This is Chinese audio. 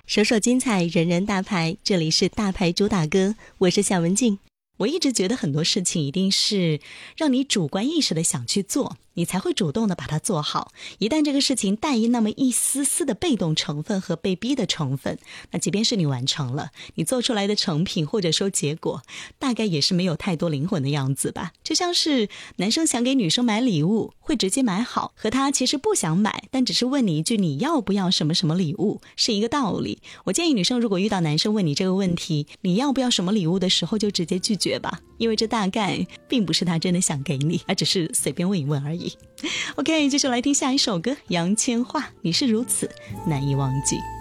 首首精彩，人人大牌，这里是大牌主打歌，我是夏文静。我一直觉得很多事情一定是让你主观意识的想去做，你才会主动的把它做好。一旦这个事情带一那么一丝丝的被动成分和被逼的成分，那即便是你完成了，你做出来的成品或者说结果，大概也是没有太多灵魂的样子吧。就像是男生想给女生买礼物，会直接买好，和他其实不想买，但只是问你一句你要不要什么什么礼物，是一个道理。我建议女生如果遇到男生问你这个问题，你要不要什么礼物的时候，就直接拒绝吧，因为这大概并不是他真的想给你，而只是随便问一问而已。OK， 接下来听下一首歌，杨千嬅，你是如此难以忘记。